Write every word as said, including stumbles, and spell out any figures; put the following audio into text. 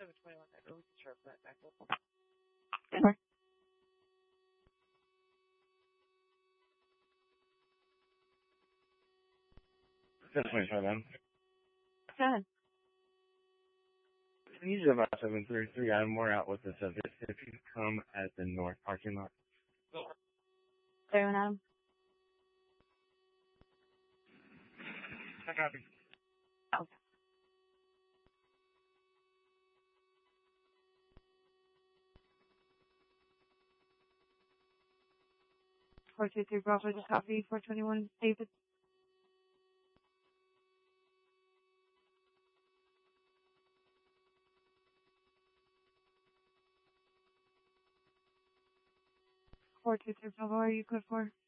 seven twenty-one, that early construct that back up. Okay. seven twenty-five, Adam. Go ahead. He's about seven thirty-three. I'm more out with the subject. If you come at the north parking lot. Clear one, Adam. I copy. Okay. four two three Bravo, just copy. four twenty-one, David. four two three Bravo, are you code for?